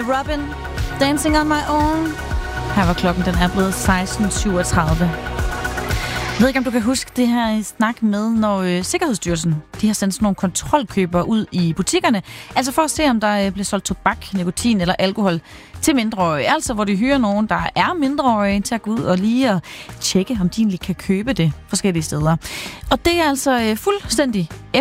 Robin, Dancing on My Own. Her var klokken, den er blevet 16:37. Jeg ved ikke, om du kan huske det her snak med, når Sikkerhedsstyrelsen de har sendt sådan nogle kontrolkøbere ud i butikkerne. Altså for at se, om der bliver solgt tobak, nikotin eller alkohol til mindreårige. Altså hvor de hyrer nogen, der er mindreårige, til at gå ud og lige at tjekke, om de egentlig kan købe det forskellige steder. Og det er altså fuldstændig